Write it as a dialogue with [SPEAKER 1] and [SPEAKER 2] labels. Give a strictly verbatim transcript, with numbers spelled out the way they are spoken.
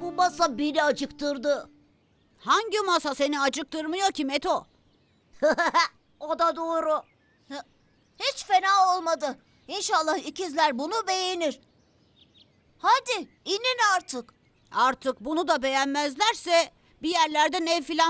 [SPEAKER 1] Bu masa beni acıktırdı.
[SPEAKER 2] Hangi masa seni acıktırmıyor ki Meto?
[SPEAKER 1] O da doğru. Hiç fena olmadı. İnşallah ikizler bunu beğenir. Hadi inin artık.
[SPEAKER 2] Artık bunu da beğenmezlerse bir yerlerden ev filan